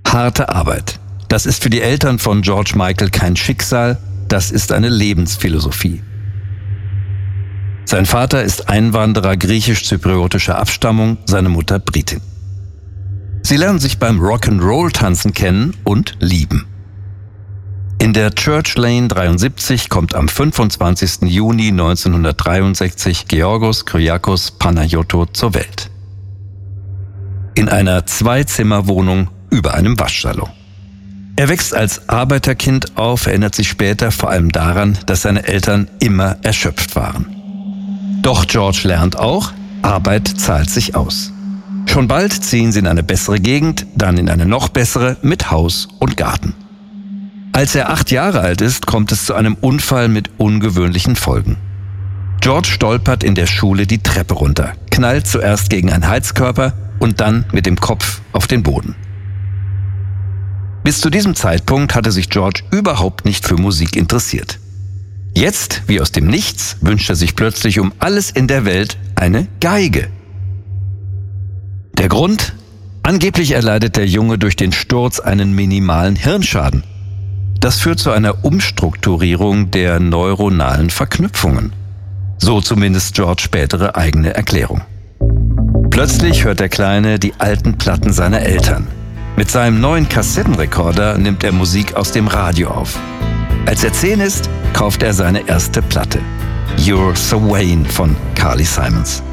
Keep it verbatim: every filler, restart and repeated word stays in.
Harte Arbeit. Das ist für die Eltern von George Michael kein Schicksal, das ist eine Lebensphilosophie. Sein Vater ist Einwanderer griechisch-zypriotischer Abstammung, seine Mutter Britin. Sie lernen sich beim Rock'n'Roll-Tanzen kennen und lieben. In der Church Lane dreiundsiebzig kommt am fünfundzwanzigsten Juni neunzehnhundertdreiundsechzig Georgos Kyriakos Panagiotou zur Welt. In einer Zwei-Zimmer-Wohnung über einem Waschsalon. Er wächst als Arbeiterkind auf, erinnert sich später vor allem daran, dass seine Eltern immer erschöpft waren. Doch George lernt auch, Arbeit zahlt sich aus. Schon bald ziehen sie in eine bessere Gegend, dann in eine noch bessere mit Haus und Garten. Als er acht Jahre alt ist, kommt es zu einem Unfall mit ungewöhnlichen Folgen. George stolpert in der Schule die Treppe runter, knallt zuerst gegen einen Heizkörper und dann mit dem Kopf auf den Boden. Bis zu diesem Zeitpunkt hatte sich George überhaupt nicht für Musik interessiert. Jetzt, wie aus dem Nichts, wünscht er sich plötzlich um alles in der Welt eine Geige. Der Grund? Angeblich erleidet der Junge durch den Sturz einen minimalen Hirnschaden. Das führt zu einer Umstrukturierung der neuronalen Verknüpfungen. So zumindest George' spätere eigene Erklärung. Plötzlich hört der Kleine die alten Platten seiner Eltern. Mit seinem neuen Kassettenrekorder nimmt er Musik aus dem Radio auf. Als er zehn ist, kauft er seine erste Platte. You're So Vain von Carly Simons.